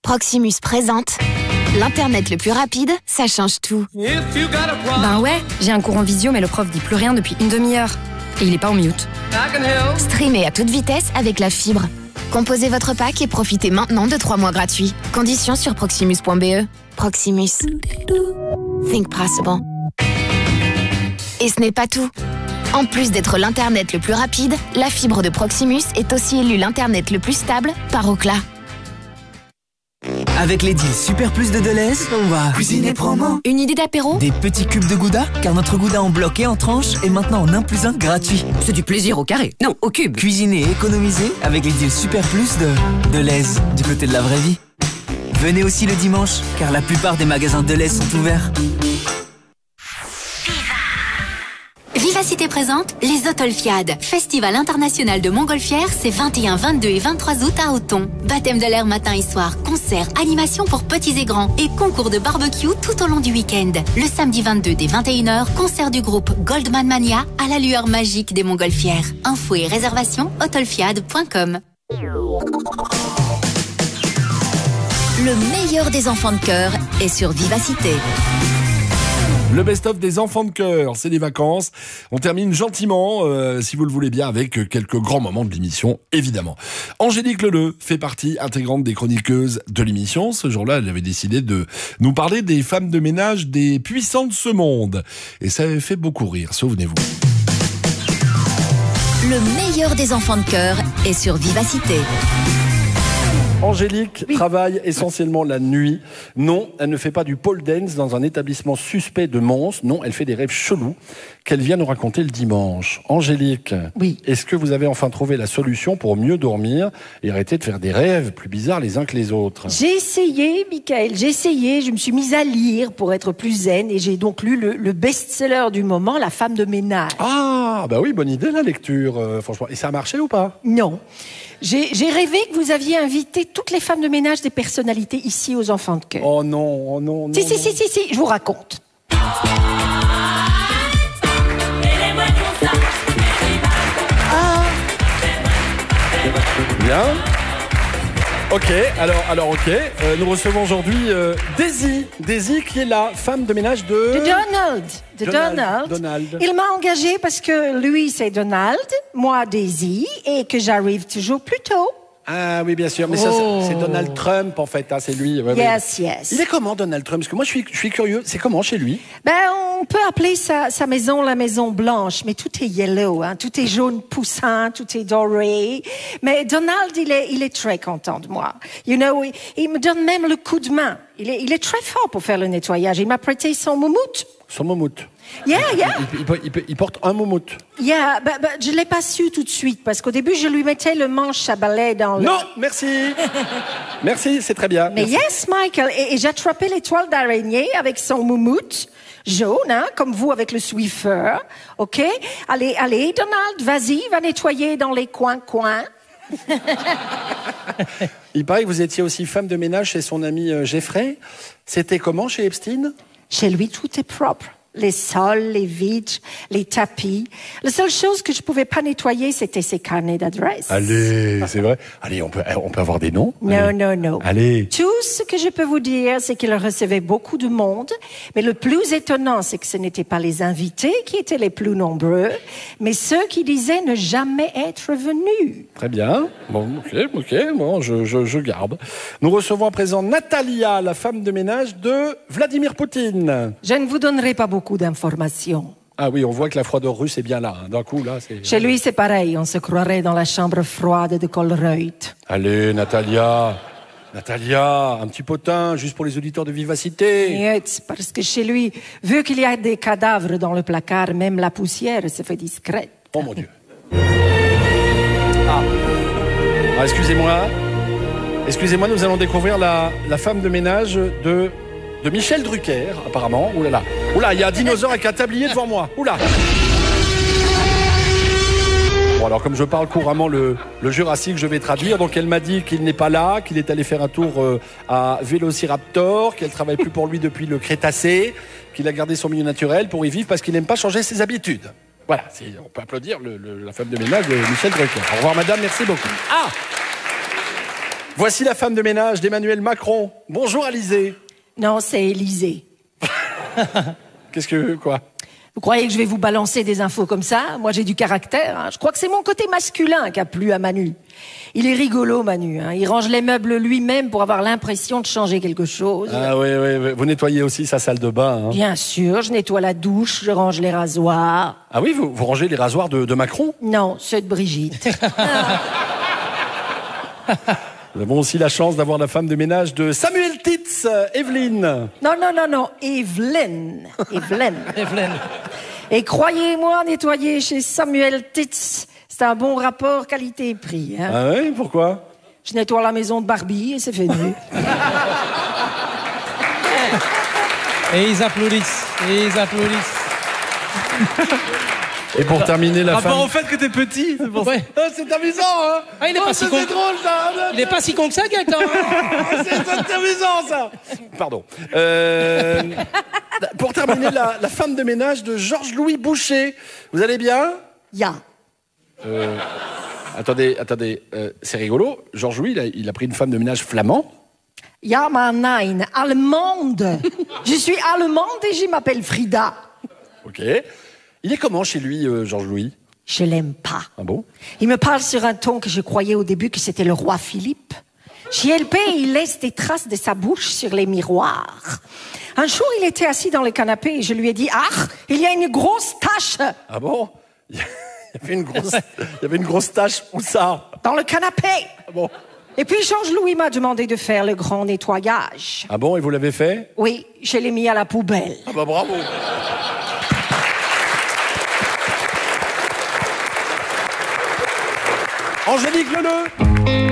Proximus présente l'Internet le plus rapide, ça change tout. Ben ouais, j'ai un cours en visio mais le prof dit plus rien depuis une demi-heure. Et il est pas en mute. Streamez à toute vitesse avec la fibre. Composez votre pack et profitez maintenant de 3 mois gratuits. Conditions sur proximus.be. Proximus. Think possible. Et ce n'est pas tout. En plus d'être l'Internet le plus rapide, la fibre de Proximus est aussi élue l'Internet le plus stable par Ookla. Avec les deals Super Plus de Deleuze, on va cuisiner promo. Une idée d'apéro? Des petits cubes de gouda, car notre gouda en bloc et en tranches est maintenant en 1+1 gratuit. C'est du plaisir au carré, non, au cube. Cuisiner et économiser avec les deals Super Plus de Deleuze, du côté de la vraie vie. Venez aussi le dimanche, car la plupart des magasins Deleuze sont ouverts. Vivacité présente les Autolfiades. Festival international de montgolfière, c'est 21, 22 et 23 août à Auton. Baptême de l'air matin et soir, concerts, animations pour petits et grands et concours de barbecue tout au long du week-end. Le samedi 22 dès 21h, concert du groupe Goldman Mania à la lueur magique des montgolfières. Infos et réservations autolfiade.com. Le meilleur des enfants de cœur est sur Vivacité. Le best-of des enfants de cœur, c'est les vacances. On termine gentiment, si vous le voulez bien, avec quelques grands moments de l'émission, évidemment. Angélique Leleu fait partie intégrante des chroniqueuses de l'émission. Ce jour-là, elle avait décidé de nous parler des femmes de ménage des puissants de ce monde. Et ça avait fait beaucoup rire, souvenez-vous. Le meilleur des enfants de cœur est sur Vivacité. Angélique travaille essentiellement la nuit. Non, elle ne fait pas du pole dance dans un établissement suspect de Mons. Non, elle fait des rêves chelous qu'elle vient nous raconter le dimanche. Angélique, oui. Est-ce que vous avez enfin trouvé la solution pour mieux dormir et arrêter de faire des rêves plus bizarres les uns que les autres? J'ai essayé, Michael, je me suis mise à lire pour être plus zen et j'ai donc lu le best-seller du moment, La femme de ménage. Ah, bah oui, bonne idée la lecture, franchement. Et ça a marché ou pas? Non. J'ai rêvé que vous aviez invité toutes les femmes de ménage des personnalités ici aux enfants de cœur. Oh non, oh non, non. Si, je vous raconte. Bien. Ok, alors ok. Nous recevons aujourd'hui Daisy qui est la femme de ménage de Donald. Il m'a engagée parce que lui c'est Donald, moi Daisy, et que j'arrive toujours plus tôt. Ah oui, bien sûr, mais ça c'est Donald Trump en fait, hein, c'est lui. Ouais, yes. Il est comment Donald Trump? Parce que moi je suis curieux, c'est comment chez lui? Ben on peut appeler sa maison la Maison Blanche, mais tout est yellow, hein, tout est jaune poussant, tout est doré. Mais Donald il est très content de moi. You know, il me donne même le coup de main. Il est très fort pour faire le nettoyage. Il m'a prêté son moumoute. Son moumoute. Yeah. Il porte un moumoute. Yeah, je l'ai pas su tout de suite parce qu'au début je lui mettais le manche à balai dans le... Non, merci. Merci, c'est très bien. Mais merci. yes, Michael, et j'attrapais les toiles d'araignée avec son moumoute jaune, hein, comme vous avec le Swiffer, ok? Allez, Donald, vas-y, va nettoyer dans les coins. Il paraît que vous étiez aussi femme de ménage chez son ami Jeffrey. C'était comment chez Epstein? Chez lui, tout est propre. Les sols, les vitres, les tapis. La seule chose que je pouvais pas nettoyer, c'était ses carnets d'adresse. Allez, c'est vrai. Allez, on peut avoir des noms? Non. Allez. Tout ce que je peux vous dire, c'est qu'il recevait beaucoup de monde. Mais le plus étonnant, c'est que ce n'étaient pas les invités qui étaient les plus nombreux, mais ceux qui disaient ne jamais être venus. Très bien. Bon, ok. Bon, je garde. Nous recevons à présent Natalia, la femme de ménage de Vladimir Poutine. Je ne vous donnerai pas beaucoup d'informations. Ah oui, on voit que la froideur russe est bien là. Hein. D'un coup, là, c'est... Chez lui, c'est pareil. On se croirait dans la chambre froide de Colruyt. Allez, Natalia, un petit potin, juste pour les auditeurs de Vivacité. Yes, parce que chez lui, vu qu'il y a des cadavres dans le placard, même la poussière se fait discrète. Oh mon Dieu. Excusez-moi, nous allons découvrir la femme de ménage de Michel Drucker, apparemment. Oula, il y a un dinosaure avec un tablier devant moi. Oula. Bon, alors, comme je parle couramment le jurassique, je vais traduire. Donc, elle m'a dit qu'il n'est pas là, qu'il est allé faire un tour à Vélociraptor, qu'elle travaille plus pour lui depuis le Crétacé, qu'il a gardé son milieu naturel pour y vivre parce qu'il n'aime pas changer ses habitudes. Voilà, on peut applaudir la femme de ménage de Michel Drucker. Au revoir, madame, merci beaucoup. Voici la femme de ménage d'Emmanuel Macron. Bonjour Alizée. Non, c'est Élysée. Quoi? Vous croyez que je vais vous balancer des infos comme ça? Moi, j'ai du caractère. Hein. Je crois que c'est mon côté masculin qui a plu à Manu. Il est rigolo, Manu. Hein. Il range les meubles lui-même pour avoir l'impression de changer quelque chose. Ah oui. Vous nettoyez aussi sa salle de bain. Hein. Bien sûr, je nettoie la douche, je range les rasoirs. Ah oui, vous rangez les rasoirs de Macron? Non, ceux de Brigitte. Nous avons aussi la chance d'avoir la femme de ménage de Samuel Titz, Evelyne. Non, Evelyne. Et croyez-moi, nettoyer chez Samuel Titz, c'est un bon rapport qualité-prix. Hein. Ah oui, pourquoi? Je nettoie la maison de Barbie et c'est fait mieux. Et ils applaudissent. Et pour terminer, la femme... Rapport au fait que t'es petit, c'est pour ça. Ouais. Ah, c'est amusant, hein. Ah, il est pas si con. C'est drôle, ça. Il est pas si con que ça, Gaëtan. C'est amusant, ça. Pardon. Pour terminer, la femme de ménage de Georges-Louis Boucher. Vous allez bien? Ya. Attendez. C'est rigolo. Georges-Louis, il a pris une femme de ménage flamand. Ja, maar nein, allemande. Je suis allemande et je m'appelle Frida. Ok. Il est comment chez lui, Georges-Louis? Je l'aime pas. Ah bon? Il me parle sur un ton que je croyais au début que c'était le roi Philippe. Chez LP, il laisse des traces de sa bouche sur les miroirs. Un jour, il était assis dans le canapé et je lui ai dit « Ah, il y a une grosse tache !» Ah bon? Il y avait une grosse tache, où ça? Dans le canapé. Ah bon? Et puis Georges-Louis m'a demandé de faire le grand nettoyage. Ah bon, et vous l'avez fait? Oui, je l'ai mis à la poubelle. Ah bah bravo. Angélique Leleu.